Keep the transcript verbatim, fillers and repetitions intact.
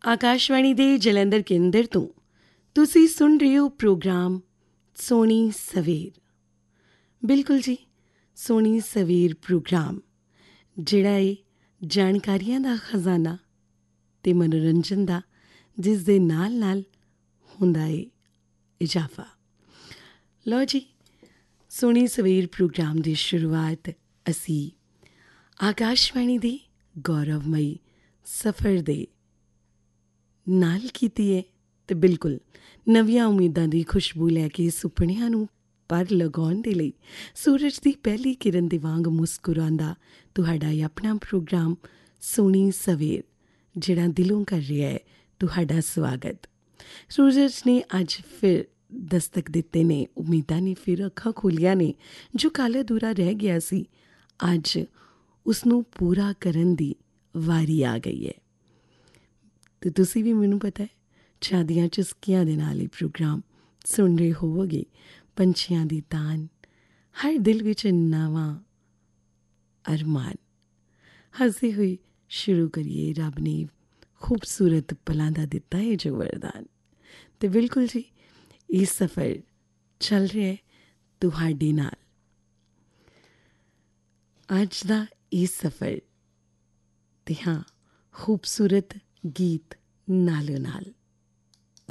ਆਕਾਸ਼ਵਾਣੀ ਦੇ ਜਲੰਧਰ ਕੇਂਦਰ ਤੋਂ ਤੁਸੀਂ ਸੁਣ ਰਹੇ ਹੋ ਪ੍ਰੋਗਰਾਮ ਸੋਹਣੀ ਸਵੇਰ। ਬਿਲਕੁਲ ਜੀ, ਸੋਹਣੀ ਸਵੇਰ ਪ੍ਰੋਗਰਾਮ ਜਿਹੜਾ ਇਹ ਜਾਣਕਾਰੀਆਂ ਦਾ ਖਜ਼ਾਨਾ ਅਤੇ ਮਨੋਰੰਜਨ ਦਾ, ਜਿਸ ਦੇ ਨਾਲ ਨਾਲ ਹੁੰਦਾ ਏ ਇਜ਼ਾਫਾ। ਲਓ ਜੀ, ਸੋਹਣੀ ਸਵੇਰ ਪ੍ਰੋਗਰਾਮ ਦੀ ਸ਼ੁਰੂਆਤ ਅਸੀਂ ਆਕਾਸ਼ਵਾਣੀ ਦੇ ਗੌਰਵਮਈ ਸਫ਼ਰ ਦੇ ਨਾਲ ਕੀਤੀ ਹੈ ਅਤੇ ਬਿਲਕੁਲ ਨਵੀਆਂ ਉਮੀਦਾਂ ਦੀ ਖੁਸ਼ਬੂ ਲੈ ਕੇ ਸੁਪਨਿਆਂ ਨੂੰ ਪਰ ਲਗਾਉਣ ਦੇ ਲਈ ਸੂਰਜ ਦੀ ਪਹਿਲੀ ਕਿਰਨ ਦੇ ਵਾਂਗ ਮੁਸਕਰਾਉਂਦਾ ਤੁਹਾਡਾ ਇਹ ਆਪਣਾ ਪ੍ਰੋਗਰਾਮ ਸੋਹਣੀ ਸਵੇਰ, ਜਿਹੜਾ ਦਿਲੋਂ ਕਰ ਰਿਹਾ ਹੈ ਤੁਹਾਡਾ ਸਵਾਗਤ। ਸੂਰਜ ਨੇ ਅੱਜ ਫਿਰ ਦਸਤਕ ਦਿੱਤੇ ਨੇ, ਉਮੀਦਾਂ ਨੇ ਫਿਰ ਅੱਖਾਂ ਖੋਲ੍ਹੀਆਂ ਨੇ। ਜੋ ਕੱਲ੍ਹ ਅਧੂਰਾ ਰਹਿ ਗਿਆ ਸੀ, ਅੱਜ ਉਸਨੂੰ ਪੂਰਾ ਕਰਨ ਦੀ ਵਾਰੀ ਆ ਗਈ ਹੈ। ਅਤੇ ਤੁਸੀਂ ਵੀ, ਮੈਨੂੰ ਪਤਾ ਹੈ, ਛਾਦੀਆਂ ਚੁਸਕੀਆਂ ਦੇ ਨਾਲ ਹੀ ਪ੍ਰੋਗਰਾਮ ਸੁਣ ਰਹੇ ਹੋਵੋਗੇ। ਪੰਛੀਆਂ ਦੀ ਤਾਨ, ਹਰ ਦਿਲ ਵਿੱਚ ਨਵਾਂ ਅਰਮਾਨ। ਹੱਸਦੇ ਹੋਏ ਸ਼ੁਰੂ ਕਰੀਏ, ਰੱਬ ਨੇ ਖੂਬਸੂਰਤ ਪਲਾਂ ਦਾ ਦਿੱਤਾ ਹੈ ਜੋ ਵਰਦਾਨ। ਅਤੇ ਬਿਲਕੁਲ ਜੀ, ਇਹ ਸਫ਼ਰ ਚੱਲ ਰਿਹਾ ਹੈ ਤੁਹਾਡੇ ਨਾਲ। ਅੱਜ ਦਾ ਇਹ ਸਫ਼ਰ, ਅਤੇ ਹਾਂ, ਖੂਬਸੂਰਤ ਗੀਤ ਨਾਲੋਂ ਨਾਲ।